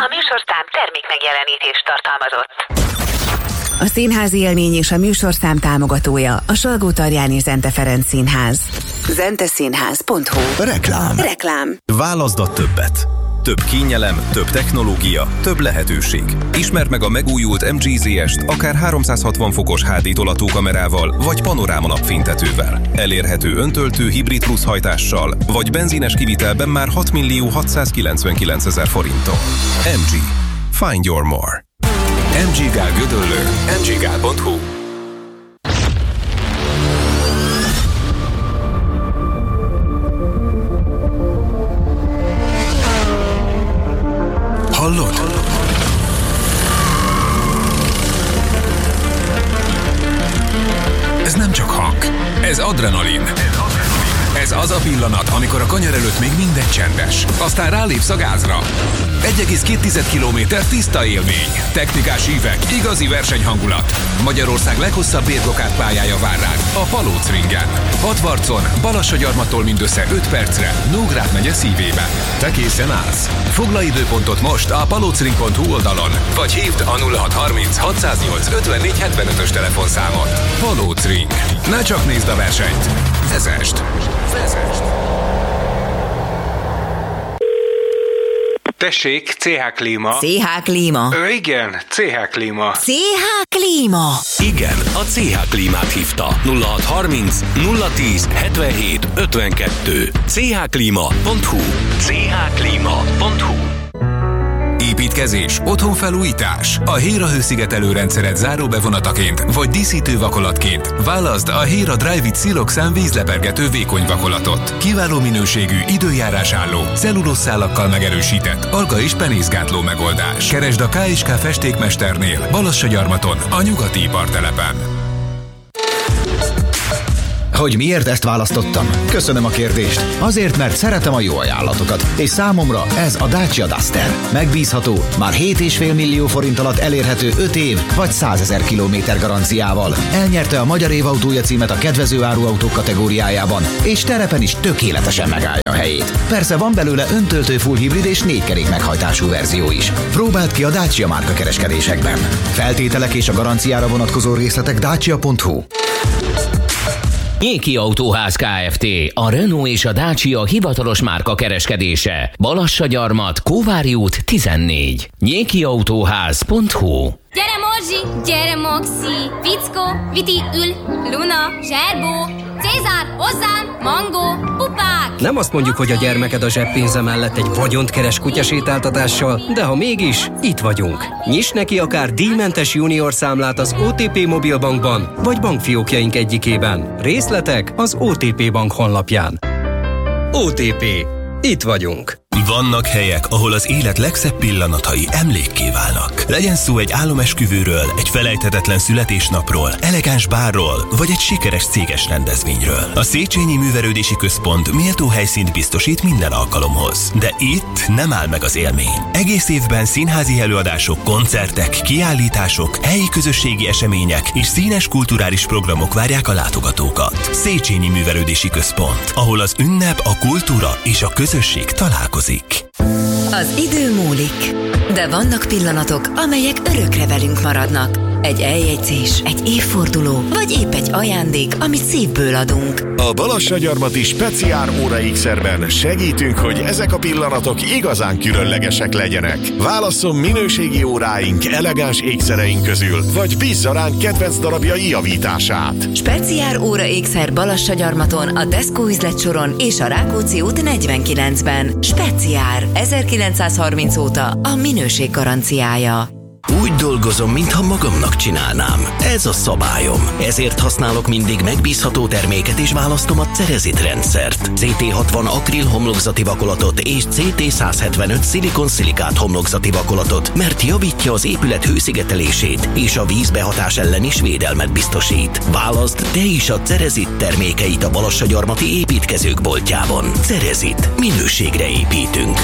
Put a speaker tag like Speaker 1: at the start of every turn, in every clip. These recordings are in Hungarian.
Speaker 1: A műsorszám termék megjelenítést tartalmazott.
Speaker 2: A színházi élmény és a műsorszám támogatója a Salgótarjáni Zente Ferenc Színház. zenteszínház.hu. Reklám.
Speaker 3: Válaszd a többet. Több kényelem, több technológia, több lehetőség. Ismerd meg a megújult MG ZS-t akár 360 fokos HD tolatókamerával, vagy panoráma napfénytetővel. Elérhető öntöltő hibrid plusz hajtással, vagy benzines kivitelben már 6.699.000 forinttal. MG. Find your more. MG Gál Gödöllő. mggál.hu.
Speaker 4: Hallod? Ez nem csak hang, ez adrenalin. Ez az a pillanat, amikor a kanyar előtt még minden csendes. Aztán rálépsz a gázra. 1,2 kilométer tiszta élmény. Technikás ívek, igazi versenyhangulat. Magyarország leghosszabb bérgokát pályája vár rád, a Palóc-ringen. Hatvarcon, Balassagyarmattól mindössze 5 percre, Nógrád megye szívében. Te készen állsz? Foglalj időpontot most a palocring.hu oldalon, vagy hívd a 0630 608 54 75-ös telefonszámot. Palóc-ring. Ne csak nézd a versenyt, vezesd!
Speaker 5: Tessék, CH Klíma.
Speaker 2: CH Klíma.
Speaker 5: Igen, CH Klíma.
Speaker 2: CH Klíma.
Speaker 6: Igen, a CH Klímát hívta. 0630 010 77 52. chklima.hu. chklima.hu.
Speaker 4: Építkezés, otthonfelújítás. A Héra hőszigetelő rendszeret záróbevonataként vagy díszítő vakolatként válaszd a Héra Dryvit Siloxan vízlepergető vékony vakolatot. Kiváló minőségű, időjárásálló, cellulószálakkal megerősített, alga- és penészgátló megoldás. Keresd a K&K festékmesternél, Balassagyarmaton, a nyugati ipartelepen.
Speaker 7: Hogy miért ezt választottam? Köszönöm a kérdést. Azért, mert szeretem a jó ajánlatokat, és számomra ez a Dacia Duster. Megbízható, már 7,5 millió forint alatt elérhető 5 év vagy 100 000 kilométer garanciával. Elnyerte a Magyar Év autója címet a kedvező áruautók kategóriájában, és terepen is tökéletesen megállja a helyét. Persze van belőle öntöltő full hibrid és 4 kerék meghajtású verzió is. Próbáld ki a Dacia márka kereskedésekben. Feltételek és a garanciára vonatkozó részletek dacia.hu.
Speaker 6: Nyéki Autóház Kft. A Renault és a Dacia hivatalos márka kereskedése. Balassagyarmat, Kóvári út 14. nyékiautóház.hu.
Speaker 8: Gyere Morzsi, gyere Moxi, Fickó, Viti, Ül, Luna, Zserbó, Cézár, hozzám, Mangó, Pupák.
Speaker 9: Nem azt mondjuk, hogy a gyermeked a zseppénze mellett egy vagyont keres kutyasétáltatással, de ha mégis, itt vagyunk. Nyiss neki akár díjmentes junior számlát az OTP Mobilbankban, vagy bankfiókjaink egyikében. Részletek az OTP Bank honlapján. OTP. Itt vagyunk.
Speaker 3: Vannak helyek, ahol az élet legszebb pillanatai emlékké válnak. Legyen szó egy álomesküvőről, egy felejthetetlen születésnapról, elegáns bárról, vagy egy sikeres céges rendezvényről. A Széchenyi Művelődési Központ méltó helyszínt biztosít minden alkalomhoz. De itt nem áll meg az élmény. Egész évben színházi előadások, koncertek, kiállítások, helyi közösségi események és színes kulturális programok várják a látogatókat. Széchenyi Művelődési Központ, ahol az ünnep, a kultúra és a közösség találkozik.
Speaker 2: Az idő múlik, de vannak pillanatok, amelyek örökre velünk maradnak. Egy eljegyzés, egy évforduló, vagy épp egy ajándék, amit szívből adunk.
Speaker 10: A Balassagyarmati Speciál Óra X-ben segítünk, hogy ezek a pillanatok igazán különlegesek legyenek. Válasszon minőségi óráink, elegáns ékszereink közül, vagy bízza ránk kedvenc darabjai javítását.
Speaker 2: Speciál Óra X Balassagyarmaton, a Tesco üzletsoron és a Rákóczi út 49-ben. Speciál 1930 óta a minőség garanciája.
Speaker 6: Úgy dolgozom, mintha magamnak csinálnám. Ez a szabályom. Ezért használok mindig megbízható terméket és választom a Cerezit rendszert. CT60 akril homlokzati vakolatot és CT175 szilikon-szilikát homlokzati vakolatot, mert javítja az épület hőszigetelését és a vízbehatás ellen is védelmet biztosít. Válaszd te is a Cerezit termékeit a Balassagyarmati építkezők boltjában. Cerezit. Minőségre építünk.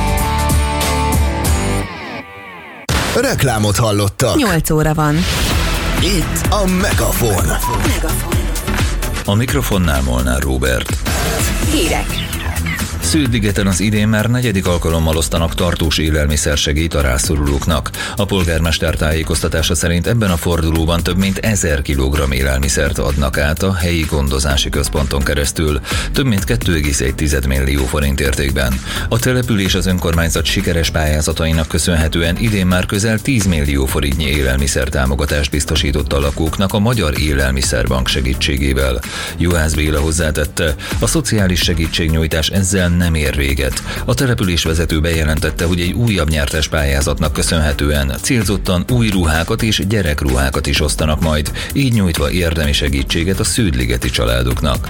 Speaker 7: Reklámot hallottak.
Speaker 2: 8 óra van.
Speaker 7: Itt a Megafon.
Speaker 11: A mikrofonnál Molnár Róbert.
Speaker 2: Hírek.
Speaker 11: Sződligeten az idén már 4. alkalommal osztanak tartós élelmiszersegélyt a rászorulóknak. A polgármester tájékoztatása szerint ebben a fordulóban több mint 1000 kg élelmiszert adnak át a helyi gondozási központon keresztül, több mint 2,1 millió forint értékben. A település az önkormányzat sikeres pályázatainak köszönhetően idén már közel 10 millió forintnyi élelmiszertámogatást biztosított a lakóknak a Magyar Élelmiszerbank segítségével. Juhász Béla hozzátette, a szociális segítségnyújtás ezzel nem ér véget. A település vezető bejelentette, hogy egy újabb nyertes pályázatnak köszönhetően célzottan új ruhákat és gyerekruhákat is osztanak majd, így nyújtva érdemi segítséget a sződligeti családoknak.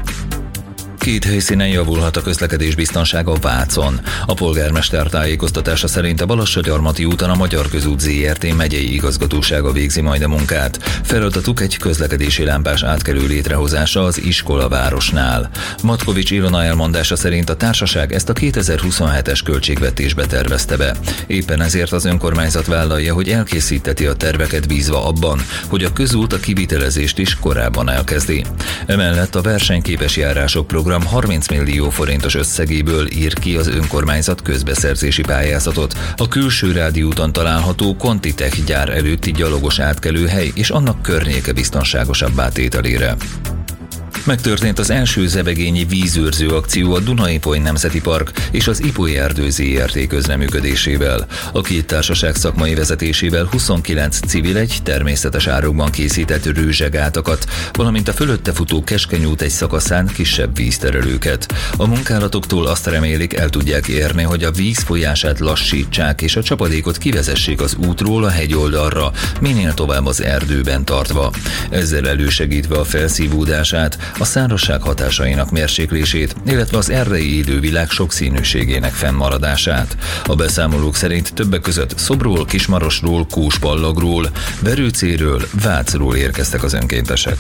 Speaker 11: 2 helyszínen javulhat a közlekedés biztonsága Vácon. A polgármester tájékoztatása szerint a Balassagyarmati úton a Magyar Közút Zrt. Megyei igazgatósága végzi majd a munkát. Feladatuk egy közlekedési lámpás átkelő létrehozása az iskolavárosnál. Matkovics Ilona elmondása szerint a társaság ezt a 2027-es költségvetésbe tervezte be. Éppen ezért az önkormányzat vállalja, hogy elkészíteti a terveket bízva abban, hogy a közút a kivitelezést is korábban elkezdi. Emellett a versenyképes járások program 30 millió forintos összegéből ír ki az önkormányzat közbeszerzési pályázatot a Külső Rádi úton található Contitech gyár előtti gyalogos átkelőhely és annak környéke biztonságosabbá tételére. Megtörtént az első zebegényi vízőrző akció a Duna-Ipoly Nemzeti Park és az Ipoly Erdő Zrt. Közreműködésével. A két társaság szakmai vezetésével 29 civil egy természetes árokban készített rőzsegátakat, valamint a fölötte futó Keskeny út egy szakaszán kisebb vízterelőket. A munkálatoktól azt remélik, el tudják érni, hogy a víz folyását lassítsák és a csapadékot kivezessék az útról a hegyoldalra, minél tovább az erdőben tartva. Ezzel elősegítve a felszívódását, a szárazság hatásainak mérséklését, illetve az erdei élővilág sokszínűségének fennmaradását. A beszámolók szerint többek között Szobról, Kismarosról, Kóspallagról, Verőcéről, Vácról érkeztek az önkéntesek.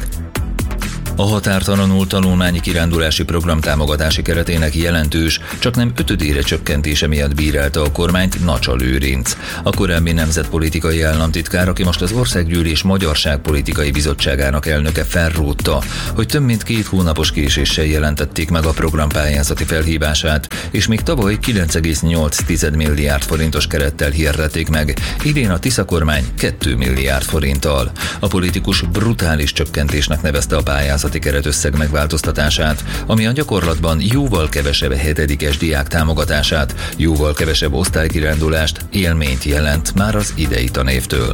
Speaker 11: A határtalanul tanulmányi kirándulási program támogatási keretének jelentős, csaknem 5-ére csökkentése miatt bírálta a kormányt Nacsa Lőrinc. A korábbi nemzetpolitikai államtitkár, aki most az Országgyűlés Magyarságpolitikai Bizottságának elnöke, felrótta, hogy több mint 2 hónapos késéssel jelentették meg a program pályázati felhívását, és még tavaly 9,8 milliárd forintos kerettel hirdették meg, idén a Tisza kormány 2 milliárd forinttal. A politikus brutális csökkentésnek nevezte a pályázati keretösszeg megváltoztatását, ami a gyakorlatban jóval kevesebb 7-es diák támogatását, jóval kevesebb osztálykirándulást, élményt jelent már az idei tanévtől.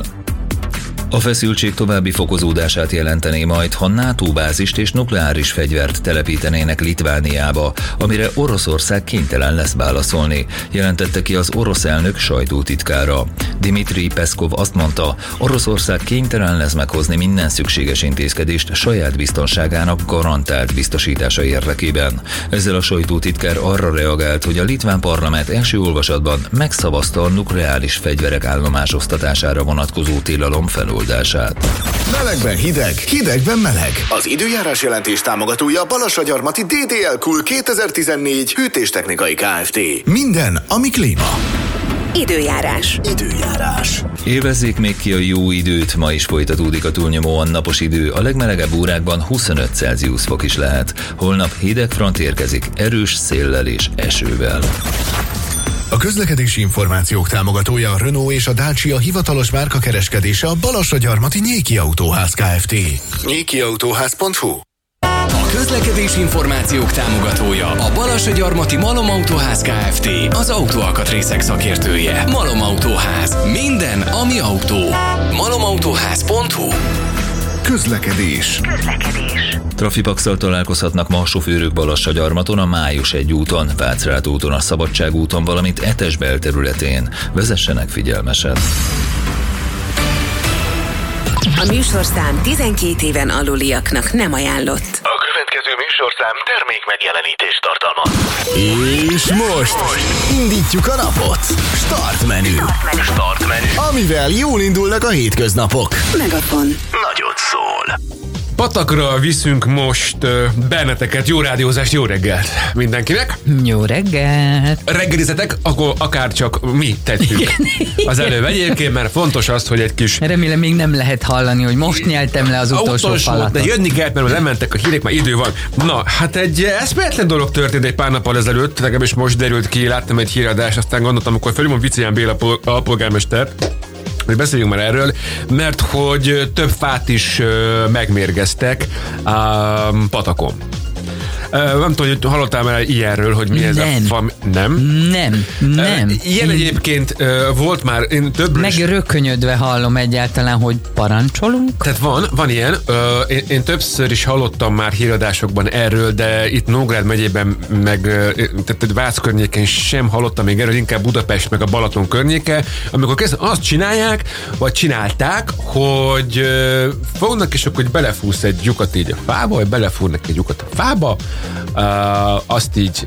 Speaker 11: A feszültség további fokozódását jelentené majd, ha NATO bázist és nukleáris fegyvert telepítenének Litvániába, amire Oroszország kénytelen lesz válaszolni, jelentette ki az orosz elnök sajtótitkára. Dmitri Peszkov azt mondta, Oroszország kénytelen lesz meghozni minden szükséges intézkedést saját biztonságának garantált biztosítása érdekében. Ezzel a sajtótitkár arra reagált, hogy a litván parlament első olvasatban megszavazta a nukleáris fegyverek állomásosztatására vonatkozó tilalom feloldását.
Speaker 10: Melegben hideg, hidegben meleg. Az időjárás jelentés támogatója Balassagyarmati DDL Cool 2014 hűtéstechnikai Kft. Minden, ami klíma.
Speaker 2: Időjárás.
Speaker 11: Élvezzék még ki a jó időt, ma is folytatódik a túlnyomóan napos idő, a legmelegebb órákban 25 Celsius fok is lehet. Holnap hideg front érkezik, erős széllel és esővel.
Speaker 10: A közlekedési információk támogatója a Renault és a Dacia hivatalos márkakereskedése a Balassagyarmati Nyéki Autóház Kft. nyékiautóház.hu.
Speaker 4: A közlekedési információk támogatója a Balassagyarmati Malom Autóház Kft. Az autóalkatrészek szakértője. Malom Autóház. Minden, ami autó. malomautóház.hu.
Speaker 10: Közlekedés.
Speaker 11: Trafipaxal találkozhatnak ma a sofőrök Balassagyarmaton, a Május 1 úton, Vácrát úton, a Szabadság úton, valamint Etes belterületén. Vezessenek figyelmesen!
Speaker 2: A műsorszám 12 éven aluliaknak nem ajánlott.
Speaker 10: A következő műsorszám termék megjelenítést tartalmaz. És most indítjuk a napot. Start menü. Amivel jól indulnak a hétköznapok.
Speaker 2: Megafon.
Speaker 10: Nagyot szól.
Speaker 12: Patakra viszünk most benneteket. Jó rádiózást, jó reggelt mindenkinek.
Speaker 13: Jó reggelt.
Speaker 12: Reggelizetek, akkor akár csak mi tettük az előbb egyébként, mert fontos az, hogy egy kis...
Speaker 13: Remélem még nem lehet hallani, hogy most nyeltem le az utolsó falatot.
Speaker 12: De jönni kellett, mert lementek a hírek, már idő van. Na, hát egy eszméletlen dolog történt egy pár nappal ezelőtt, nekem is most derült ki, láttam egy híradást, aztán gondoltam, amikor felülmond Vicián Béla alpolgármester, hogy beszéljünk már erről, mert hogy több fát is megmérgeztek a patakon. Nem tudom, hogy hallottál már ilyenről, hogy mi ez a Nem. Ilyen egyébként volt már, én több...
Speaker 13: Megrökönyödve hallom egyáltalán, hogy parancsolunk.
Speaker 12: Tehát van ilyen. Én többször is hallottam már híradásokban erről, de itt Nógrád megyében, meg tehát Vác környékén sem hallottam még erről, inkább Budapest meg a Balaton környéke, amikor azt csinálják, vagy csinálták, hogy fognak, és akkor belefúrsz egy lyukat így a fába, vagy belefúrnak egy lyukat a fába, azt így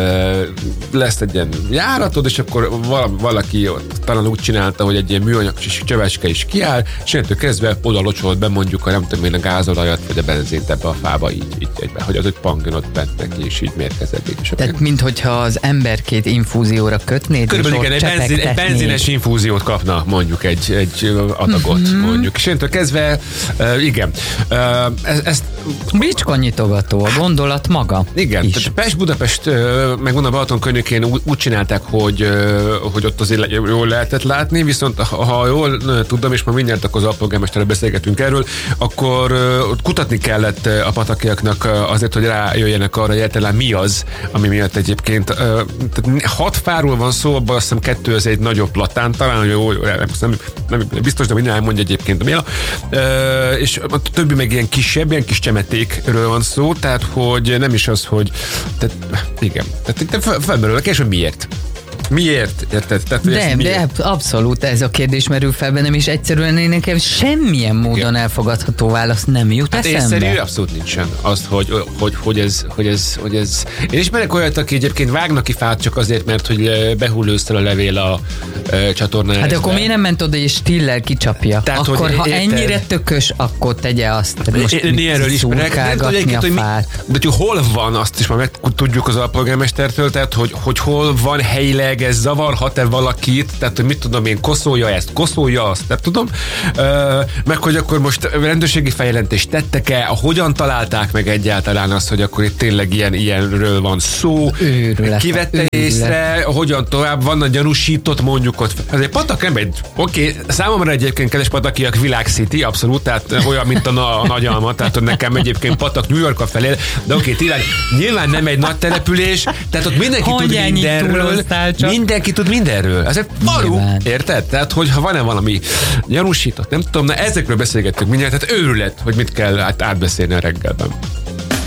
Speaker 12: lesz egy ilyen járatod, és akkor valaki ott talán úgy csinálta, hogy egy ilyen műanyag csöveske is kiáll, és innentől kezdve oda locsolt be mondjuk a nem tudom én a gázolajat, vagy a benzint ebbe a fába így egybe, hogy az egy pangjon ott bent neki, és így mérkezedik.
Speaker 13: Tehát minthogyha az emberkét infúzióra kötnéd,
Speaker 12: körülbelül igen, egy benzines infúziót kapna mondjuk egy adagot, mondjuk. És innentől kezdve, igen. Ezt
Speaker 13: bicskanyitogató a gondolat maga.
Speaker 12: Igen, is. Tehát Pest-Budapest, meg mondom, Balaton környékén úgy csinálták, hogy ott azért jól lehetett látni, viszont ha jól tudom, és ma mindjárt akkor az alpolgármesterrel beszélgetünk erről, akkor kutatni kellett a patakiaknak azért, hogy rájöjjenek arra, hogy egyáltalán mi az, ami miatt egyébként 6 fáról van szó, abban azt hiszem 2 az egy nagyobb platán, talán, hogy nem biztos, de minden elmondja egyébként, ami és a többi meg ilyen kisebb, ilyen kis csemetékről van szó, tehát hogy nem is az, hogy igen, tehát felmerülök, és hogy miért? Miért? Érted?
Speaker 13: De abszolút ez a kérdés merül fel bennem, és egyszerűen nekem semmilyen módon elfogadható válasz nem jut eszembe.
Speaker 12: Észszerű abszolút nincsen azt, hogy ez. Én ismerek olyat, aki egyébként vágnak ki fát csak azért, mert hogy behullőztel a levél a csatornára.
Speaker 13: Hát akkor miért nem ment oda és stillel kicsapja? Tehát, akkor ha ennyire tökös, akkor tegye azt.
Speaker 12: Most erről ismerek, de hogy hol van, azt is már meg tudjuk az alpolgármestertől, tehát hogy hol van helyileg, ez zavarhat-e valakit, tehát hogy mit tudom én, koszolja azt, nem tudom, meg hogy akkor most rendőrségi feljelentést tettek-e, hogyan találták meg egyáltalán azt, hogy akkor itt tényleg ilyenről van szó, kivette észre, hogyan tovább van a gyanúsított mondjuk ott. Azért patak nem egy, oké, számomra egyébként kedves patakiak Világ City, abszolút, tehát olyan, mint a Nagyalma, tehát nekem egyébként Patak New York a felé, de oké, tényleg nyilván nem egy nagy település, tehát ott mindenki tud mindenről. Mindenki tud mindenről. Ez egy falu, érted? Tehát, hogyha van-e valami gyanúsított, nem tudom, na ezekről beszélgettünk mindjárt, tehát őrület, hogy mit kell átbeszélni a reggelben.